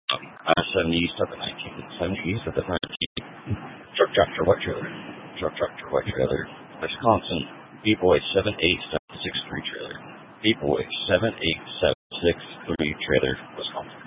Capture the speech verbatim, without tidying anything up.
Uh, seventy East of the nineteen. seventy East of the nineteen. Truck tractor white trailer. Truck tractor white trailer. Wisconsin. B-Boy seven eight seven six three trailer. B-Boy seven eight seven six three trailer. Wisconsin.